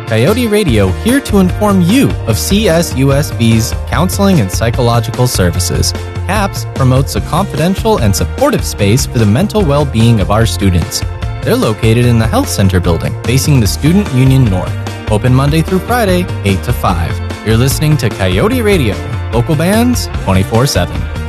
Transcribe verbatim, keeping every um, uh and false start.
Coyote Radio here to inform you of C S U S B's counseling and psychological services. CAPS promotes a confidential and supportive space for the mental well-being of our students. They're located in the Health Center building, facing the Student Union North. Open Monday through Friday, eight to five. You're listening to Coyote Radio, local bands twenty-four seven.